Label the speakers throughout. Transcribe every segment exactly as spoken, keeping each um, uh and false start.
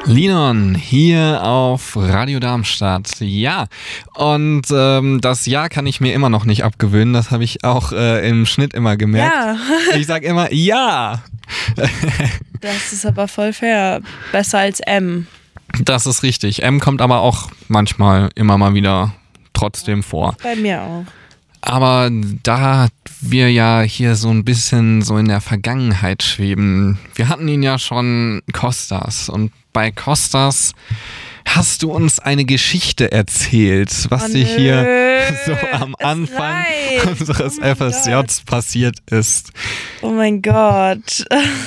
Speaker 1: Linon hier auf Radio Darmstadt. Ja, und ähm, das Ja kann ich mir immer noch nicht abgewöhnen. Das habe ich auch äh, im Schnitt immer gemerkt.
Speaker 2: Ja.
Speaker 1: Ich sag immer Ja.
Speaker 2: Das ist aber voll fair. Besser als M.
Speaker 1: Das ist richtig. M kommt aber auch manchmal immer mal wieder trotzdem vor.
Speaker 2: Bei mir auch.
Speaker 1: Aber da wir ja hier so ein bisschen so in der Vergangenheit schweben, wir hatten ihn ja schon Kostas und bei Kostas hast du uns eine Geschichte erzählt, was
Speaker 2: Oh,
Speaker 1: dir hier
Speaker 2: nö.
Speaker 1: so am
Speaker 2: Es
Speaker 1: Anfang
Speaker 2: reicht.
Speaker 1: unseres
Speaker 2: Oh mein
Speaker 1: F S Js
Speaker 2: Gott.
Speaker 1: passiert ist.
Speaker 2: Oh mein Gott.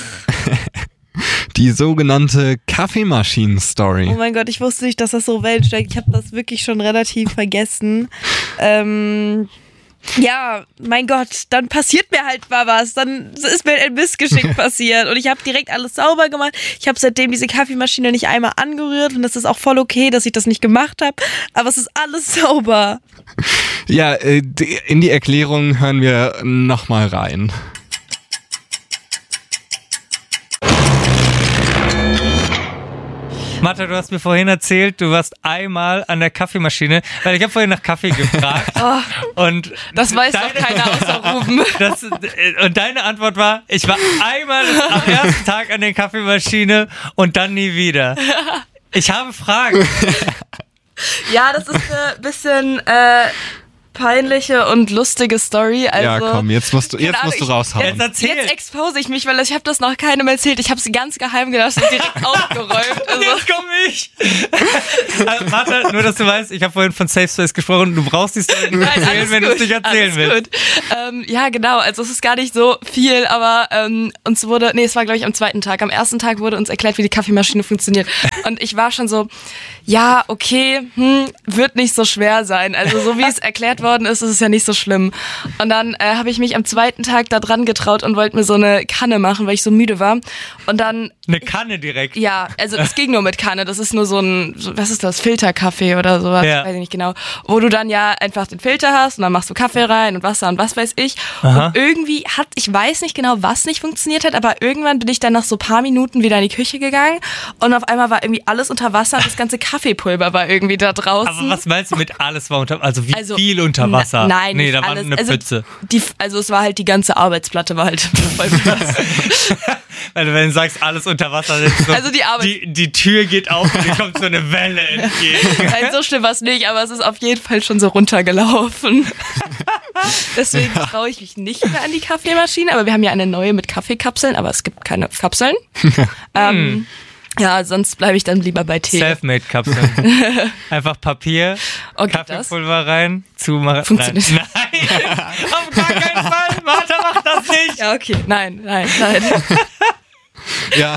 Speaker 1: Die sogenannte Kaffeemaschinen-Story.
Speaker 2: Oh mein Gott, ich wusste nicht, dass das so Welt steckt. Ich habe das wirklich schon relativ vergessen. Ähm, ja, mein Gott, dann passiert mir halt mal was. Dann ist mir ein Missgeschick passiert. Und ich habe direkt alles sauber gemacht. Ich habe seitdem diese Kaffeemaschine nicht einmal angerührt. Und das ist auch voll okay, dass ich das nicht gemacht habe. Aber es ist alles sauber.
Speaker 1: Ja, äh, die- in die Erklärung hören wir nochmal rein.
Speaker 3: Martha, du hast mir vorhin erzählt, du warst einmal an der Kaffeemaschine, weil ich habe vorhin nach Kaffee gefragt. Und
Speaker 2: Das weiß doch
Speaker 3: deine-
Speaker 2: keiner außer Ruben.
Speaker 3: Das, und deine Antwort war, ich war einmal am ersten Tag an der Kaffeemaschine und dann nie wieder. Ich habe Fragen.
Speaker 2: Ja, das ist eine bisschen äh, peinliche und lustige Story. Also,
Speaker 1: Ja, komm, jetzt musst du,
Speaker 2: keine
Speaker 1: jetzt
Speaker 2: Ahnung,
Speaker 1: musst du
Speaker 2: ich-
Speaker 1: raushauen.
Speaker 3: Jetzt erzähl.
Speaker 2: Jetzt expose ich mich, weil ich habe das noch keinem erzählt. Ich habe sie ganz geheim gelassen und direkt aufgeräumt. Also,
Speaker 3: Jetzt komm ich. Also, Martha, nur dass du weißt, ich habe vorhin von Safe Space gesprochen. Du brauchst die Story nur
Speaker 2: Nein,
Speaker 3: erzählen,
Speaker 2: alles
Speaker 3: wenn du es
Speaker 2: gut,
Speaker 3: nicht erzählen
Speaker 2: alles
Speaker 3: willst.
Speaker 2: gut. Ähm, ja, genau. Also es ist gar nicht so viel, aber ähm, uns wurde, nee, es war glaube ich am zweiten Tag. Am ersten Tag wurde uns erklärt, wie die Kaffeemaschine funktioniert. Und ich war schon so, ja, okay, hm, wird nicht so schwer sein. Also so wie es erklärt worden ist, ist es ja nicht so schlimm. Und dann äh, habe ich mich am zweiten Tag da dran getraut und wollte mir so eine Kanne machen, weil ich so müde war. Und dann
Speaker 3: Eine Kanne direkt.
Speaker 2: ja, also es ging nur mit Kanne. Das ist nur so ein, so- was ist das, Filterkaffee oder sowas,
Speaker 3: Ja.
Speaker 2: weiß ich nicht genau. Wo du dann ja einfach den Filter hast und dann machst du Kaffee rein und Wasser und was weiß ich.
Speaker 3: Aha.
Speaker 2: Und irgendwie hat, ich weiß nicht genau, was nicht funktioniert hat, aber irgendwann bin ich dann nach so paar Minuten wieder in die Küche gegangen und auf einmal war irgendwie alles unter Wasser und das ganze Kaffeepulver war irgendwie da draußen.
Speaker 3: Aber was meinst du mit alles war unter, also wie
Speaker 2: Also,
Speaker 3: viel unter Wasser?
Speaker 2: Na, nein,
Speaker 3: nee,
Speaker 2: nicht
Speaker 3: da war
Speaker 2: alles.
Speaker 3: eine
Speaker 2: also,
Speaker 3: Pfütze.
Speaker 2: Die, also es war halt die ganze Arbeitsplatte war halt voll mit Wasser.
Speaker 3: Weil du, wenn du sagst, alles unter Wasser, dann ist so,
Speaker 2: Also die Arbeit-
Speaker 3: die, die Tür geht auf und dir kommt so eine Welle entgegen.
Speaker 2: Nein, so schlimm war es nicht, aber es ist auf jeden Fall schon so runtergelaufen. Deswegen traue ich mich nicht mehr an die Kaffeemaschine. Aber wir haben ja eine neue mit Kaffeekapseln, aber es gibt keine Kapseln. ähm, ja, sonst bleibe ich dann lieber bei Tee.
Speaker 3: Selfmade-Kapseln. Einfach Papier,
Speaker 2: Okay,
Speaker 3: Kaffeepulver rein, zumachen.
Speaker 2: Funktioniert.
Speaker 3: Nein, nein, auf gar keinen Fall. Martha macht das nicht.
Speaker 2: Ja, okay. Nein, nein, nein.
Speaker 1: Ja.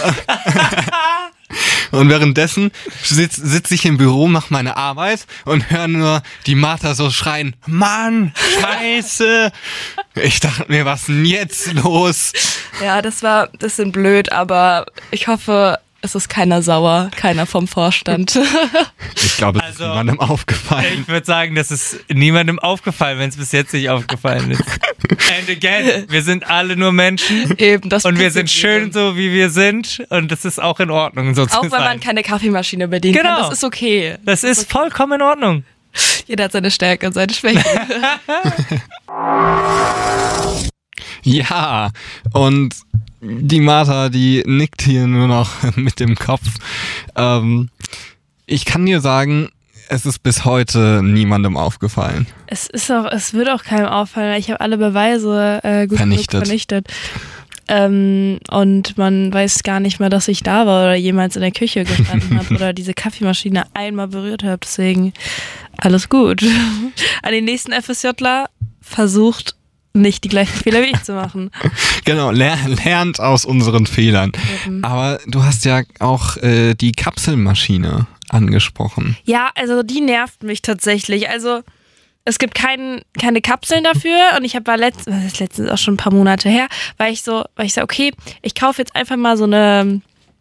Speaker 1: Und währenddessen sitze sitz ich im Büro, mache meine Arbeit und höre nur die Martha so schreien, Mann, Scheiße. Ich dachte mir, was ist denn jetzt los?
Speaker 2: Ja, das war ein bisschen blöd, aber ich hoffe, es ist keiner sauer, keiner vom Vorstand.
Speaker 1: Ich glaube, es
Speaker 3: Also-
Speaker 1: ist niemandem aufgefallen.
Speaker 3: Ich würde sagen, das ist niemandem aufgefallen, wenn es bis jetzt nicht aufgefallen ist. And again, wir sind alle nur Menschen.
Speaker 2: Eben, das
Speaker 3: Und wir
Speaker 2: passiert
Speaker 3: sind schön
Speaker 2: jedem.
Speaker 3: so, wie wir sind. Und das ist auch in Ordnung, so zu
Speaker 2: Auch wenn man
Speaker 3: sein.
Speaker 2: keine Kaffeemaschine bedienen
Speaker 3: Genau.
Speaker 2: kann, das ist okay.
Speaker 3: Das ist vollkommen in Ordnung.
Speaker 2: Jeder hat seine Stärke und seine Schwäche.
Speaker 1: Ja, und die Martha, die nickt hier nur noch mit dem Kopf. Ähm, ich kann dir sagen, es ist bis heute niemandem aufgefallen.
Speaker 4: Es ist auch, es wird auch keinem auffallen, weil ich habe alle Beweise äh, gut
Speaker 1: Vernichtet.
Speaker 4: genug vernichtet. Ähm, und man weiß gar nicht mehr, dass ich da war oder jemals in der Küche gestanden habe oder diese Kaffeemaschine einmal berührt habe. Deswegen alles gut. An den nächsten FSJler versucht nicht die gleichen Fehler wie ich zu machen.
Speaker 1: Genau, ler lernt aus unseren Fehlern. Aber du hast ja auch äh, die Kapselmaschine angesprochen.
Speaker 4: Ja, also die nervt mich tatsächlich. Also es gibt kein, keine Kapseln dafür und ich habe war letzt, das ist letztens auch schon ein paar Monate her, weil ich so, weil ich so, okay, ich kaufe jetzt einfach mal so eine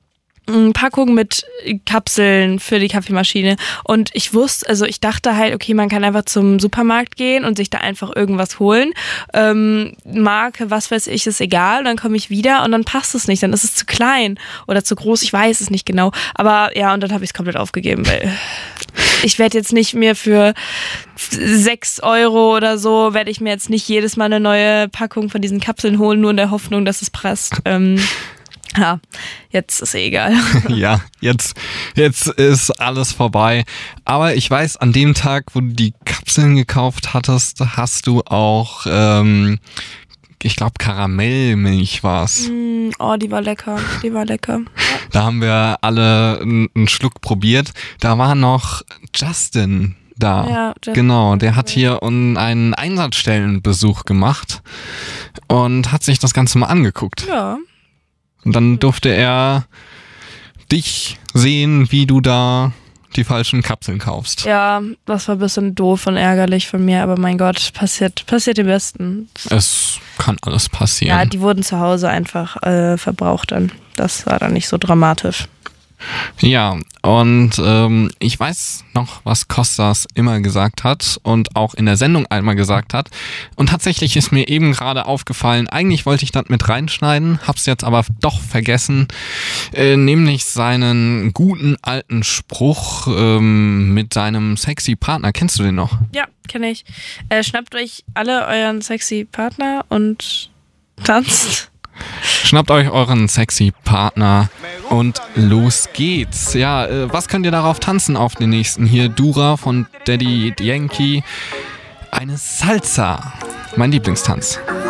Speaker 4: Packung mit Kapseln für die Kaffeemaschine. Und ich wusste, also ich dachte halt, okay, man kann einfach zum Supermarkt gehen und sich da einfach irgendwas holen. Ähm, Marke, was weiß ich, ist egal. Dann komme ich wieder und dann passt es nicht. Dann ist es zu klein oder zu groß. Ich weiß es nicht genau. Aber ja, und dann habe ich es komplett aufgegeben, weil ich werde jetzt nicht mehr für sechs Euro oder so, werde ich mir jetzt nicht jedes Mal eine neue Packung von diesen Kapseln holen, nur in der Hoffnung, dass es passt. Ähm, Ja, jetzt ist eh egal.
Speaker 1: Ja, jetzt, jetzt ist alles vorbei. Aber ich weiß, an dem Tag, wo du die Kapseln gekauft hattest, hast du auch, ähm, ich glaube, Karamellmilch war's.
Speaker 4: Mm, oh, die war lecker. Die war lecker.
Speaker 1: Da haben wir alle einen Schluck probiert. Da war noch Justin da.
Speaker 4: Ja, Justin.
Speaker 1: Genau, der hat hier einen Einsatzstellenbesuch gemacht und hat sich das Ganze mal angeguckt.
Speaker 4: Ja.
Speaker 1: Und dann durfte er dich sehen, wie du da die falschen Kapseln kaufst.
Speaker 4: Ja, das war ein bisschen doof und ärgerlich von mir, aber mein Gott, passiert, passiert dem Besten.
Speaker 1: Es kann alles passieren.
Speaker 4: Ja, die wurden zu Hause einfach äh, verbraucht dann. Das war dann nicht so dramatisch.
Speaker 1: Ja, und ähm, ich weiß noch, was Kostas immer gesagt hat und auch in der Sendung einmal gesagt hat. Und tatsächlich ist mir eben gerade aufgefallen, eigentlich wollte ich das mit reinschneiden, hab's jetzt aber doch vergessen, äh, nämlich seinen guten alten Spruch ähm, mit seinem sexy Partner. Kennst du den noch?
Speaker 4: Ja, kenne ich. Äh, schnappt euch alle euren sexy Partner und tanzt.
Speaker 1: Schnappt euch euren sexy Partner und los geht's. Ja, äh, was könnt ihr darauf tanzen auf den nächsten? Hier Dura von Daddy Yankee. Eine Salsa. Mein Lieblingstanz.